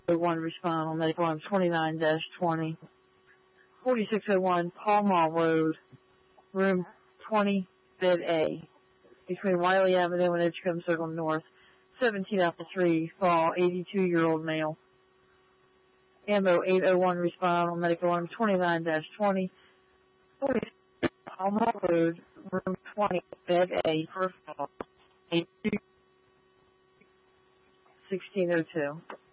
4601 respond on medical line 29-20. 4601 Pall Mall Road, room 20, bed A, between Wiley Avenue and Edgecombe Circle North. 17 after 3, fall, 82-year-old male. Ambo 801 respond on medical line 29-20. 46 Pall Mall Road, room 20, bed A, first fall, 82, 1602.